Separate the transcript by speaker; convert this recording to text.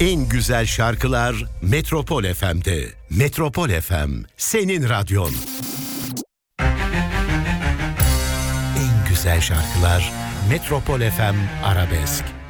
Speaker 1: En güzel şarkılar Metropol FM'de. Metropol FM, senin radyon. En güzel şarkılar Metropol FM Arabesk.